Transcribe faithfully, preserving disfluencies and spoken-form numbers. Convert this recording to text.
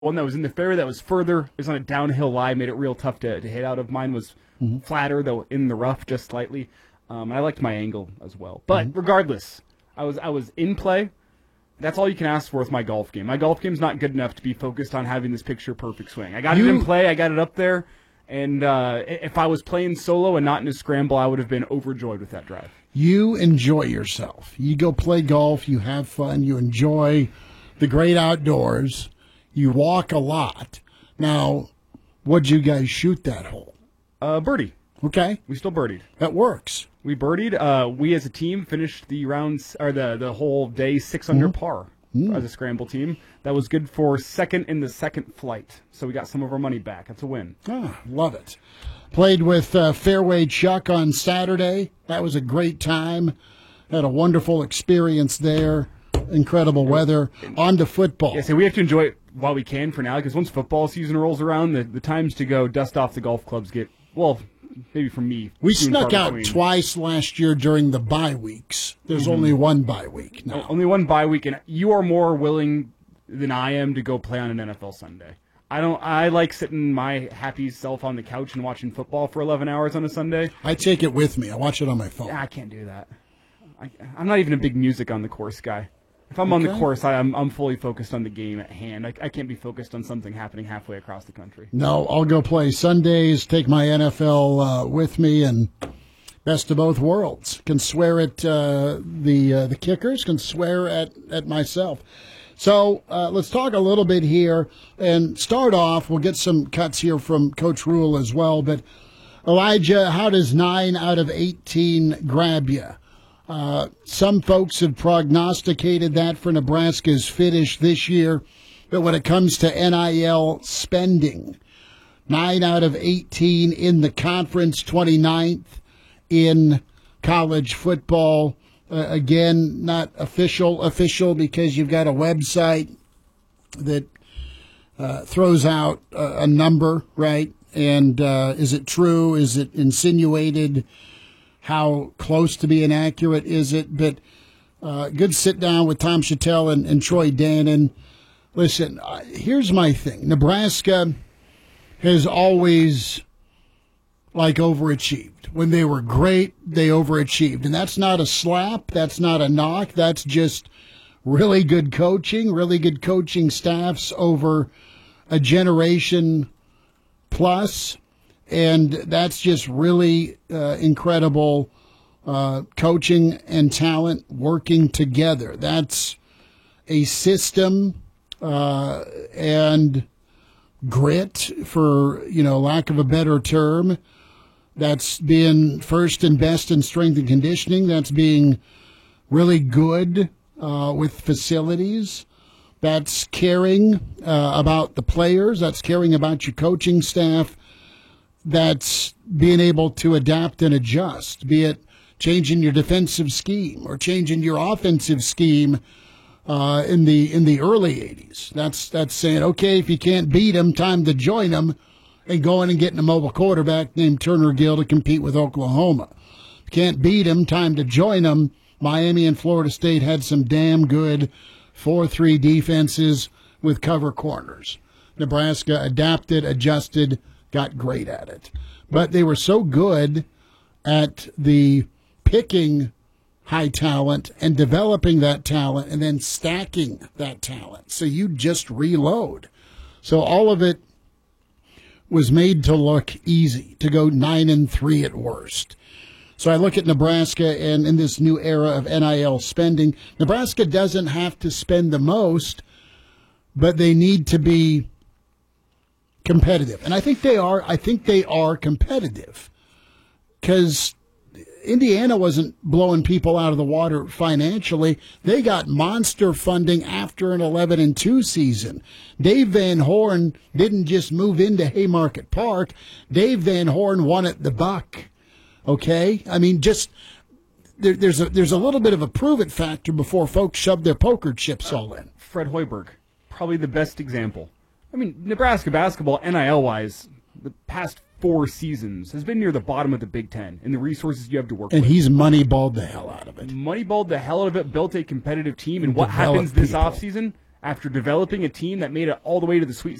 one that was in the fairway that was further. It was on a downhill lie, made it real tough to, to hit out of. Mine was mm-hmm. flatter, though in the rough just slightly. Um, and I liked my angle as well. But mm-hmm. regardless, I was I was in play. That's all you can ask for with my golf game. My golf game's not good enough to be focused on having this picture-perfect swing. I got you, it in play. I got it up there. And uh, if I was playing solo and not in a scramble, I would have been overjoyed with that drive. You enjoy yourself. You go play golf. You have fun. You enjoy the great outdoors. You walk a lot. Now, what'd you guys shoot that hole? Uh, birdie. Okay. We still birdied. That works. We birdied. Uh, we as a team finished the rounds or the the whole day six under mm-hmm. par mm-hmm. as a scramble team. That was good for second in the second flight. So we got some of our money back. That's a win. Ah, love it. Played with uh, Fairway Chuck on Saturday. That was a great time. Had a wonderful experience there. Incredible weather. On to football. Yeah, so we have to enjoy it while we can for now, because once football season rolls around, the, the times to go dust off the golf clubs get, well, maybe from me. We snuck out between. twice last year during the bye weeks. There's mm-hmm. only one bye week now. Only one bye week, and you are more willing than I am to go play on an N F L Sunday. I don't. I like sitting my happy self on the couch and watching football for eleven hours on a Sunday. I take it with me. I watch it on my phone. Yeah, I can't do that. I, I'm not even a big music on the course guy. If I'm okay. on the course, I, I'm I'm fully focused on the game at hand. I, I can't be focused on something happening halfway across the country. No, I'll go play Sundays, take my N F L uh, with me, and best of both worlds. Can swear at uh, the uh, the kickers, can swear at, at myself. So uh, let's talk a little bit here and start off. We'll get some cuts here from Coach Rule as well. But, Elijah, how does nine out of eighteen grab you? Uh, some folks have prognosticated that for Nebraska's finish this year. But when it comes to N I L spending, nine out of eighteen in the conference, twenty-ninth in college football. Uh, again, not official, official because you've got a website that uh, throws out a, a number, right? And uh, is it true? Is it insinuated? How close to being accurate is it? But uh, good sit down with Tom Chattel and, and Troy Dannon. Listen, uh, here's my thing. Nebraska has always, like, overachieved. When they were great, they overachieved. And that's not a slap. That's not a knock. That's just really good coaching, really good coaching staffs over a generation plus. And that's just really uh, incredible uh, coaching and talent working together. That's a system uh, and grit, for, you know, lack of a better term. That's being first and best in strength and conditioning. That's being really good uh, with facilities. That's caring uh, about the players. That's caring about your coaching staff. That's being able to adapt and adjust, be it changing your defensive scheme or changing your offensive scheme uh, in the in the early eighties. That's that's saying, okay, if you can't beat them, time to join them and going and getting a mobile quarterback named Turner Gill to compete with Oklahoma. If you can't beat them, time to join them. Miami and Florida State had some damn good four three defenses with cover corners. Nebraska adapted, adjusted, got great at it. But they were so good at the picking high talent and developing that talent and then stacking that talent. So you just reload. So all of it was made to look easy, to go nine and three at worst. So I look at Nebraska, and in this new era of N I L spending, Nebraska doesn't have to spend the most, but they need to be competitive. And I think they are. I think they are competitive because Indiana wasn't blowing people out of the water financially. They got monster funding after an eleven and two season. Dave Van Horn didn't just move into Haymarket Park. Dave Van Horn won at the Buck. Okay? I mean, just there, there's a there's a little bit of a prove it factor before folks shove their poker chips all in. Fred Hoiberg, probably the best example. I mean, Nebraska basketball, N I L-wise, the past four seasons has been near the bottom of the Big Ten in the resources you have to work and with. And he's moneyballed the hell out of it. Moneyballed the hell out of it, built a competitive team, and what happens this offseason? after developing a team that made it all the way to the Sweet